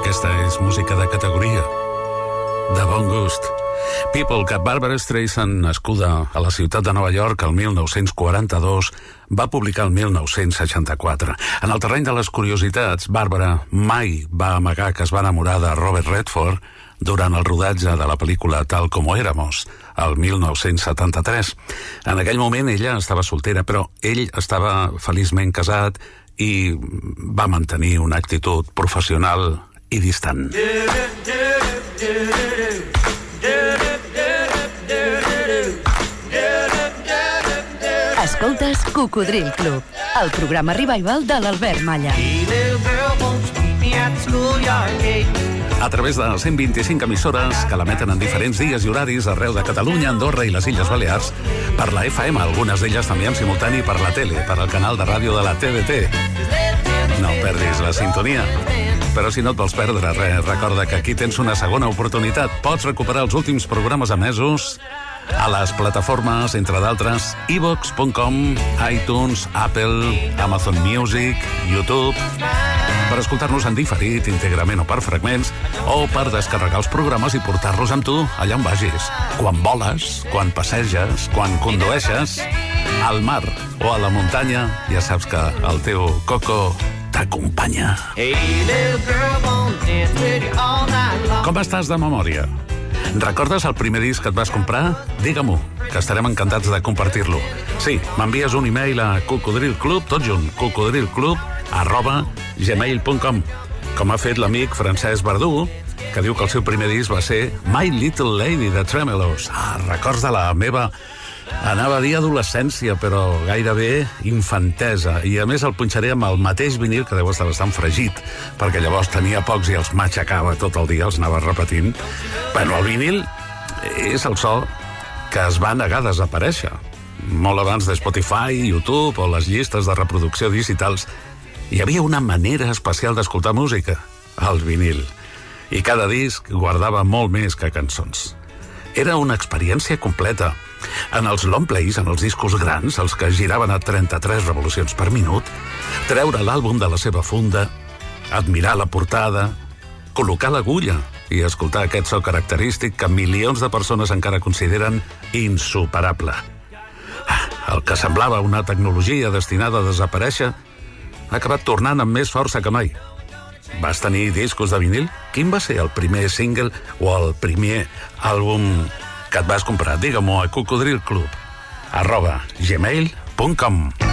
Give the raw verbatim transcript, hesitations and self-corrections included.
Aquesta és música de categoria, de bon gust. People, que Barbra Streisand, nascuda a la ciutat de Nova York el mil nou-cents quaranta-dos, va publicar el mil nou-cents seixanta-quatre. En el terreny de les curiositats, Barbra mai va amagar que es va enamorar de Robert Redford durant el rodatge de la pel·lícula Tal como éramos, el mil nou-cents setanta-tres. En aquell moment ella estava soltera, però ell estava feliçment casat i va mantenir una actitud professional i distant. Escoltes Cocodril Club, el programa revival de l'Albert Malla. A través de cent vint-i-cinc emissores que l'emeten en diferents dies i horaris arreu de Catalunya, Andorra i les Illes Balears, per la F M, algunes d'elles també en simultani per la tele, per al canal de ràdio de la T D T. No perdis la sintonia. Però si no et vols perdre res, recorda que aquí tens una segona oportunitat. Pots recuperar els últims programes emesos a les plataformes, entre d'altres, i vox punt com, iTunes, Apple, Amazon Music, YouTube, per escoltar-nos en diferit, íntegrament o per fragments, o per descarregar els programes i portar-los amb tu allà on vagis. Quan voles, quan passeges, quan condueixes, al mar o a la muntanya, ja saps que el teu Coco t'acompanya. Com estàs de memòria? Recordes el primer disc que et vas comprar? Digue-m'ho, que estarem encantats de compartir-lo. Sí, m'envies un e-mail a cocodrilclub, tot junt, cocodrilclub, arroba gmail punt com, com ha fet l'amic Francesc Verdú, que diu que el seu primer disc va ser My Little Lady de Tremelos. Ah, records de la meva, anava a dir adolescència, però gairebé infantesa, i a més el punxaré amb el mateix vinil, que deu estar bastant fregit, perquè llavors tenia pocs i els matxacava tot el dia, els anava repetint. Bueno, el vinil és el so que es va negar a desaparèixer, molt abans de Spotify, YouTube o les llistes de reproducció digitals. Hi havia una manera especial d'escoltar música, el vinil, i cada disc guardava molt més que cançons. Era una experiència completa. En els long plays, en els discos grans, els que giraven a trenta-tres revolucions per minut, treure l'àlbum de la seva funda, admirar la portada, col·locar l'agulla i escoltar aquest so característic que milions de persones encara consideren insuperable. El que semblava una tecnologia destinada a desaparèixer ha acabat tornant amb més força que mai. Vas tenir discos de vinil? Quin va ser el primer single o el primer àlbum que et vas comprar? Digue-m'ho a cocodrilclub, arroba gmail punt com.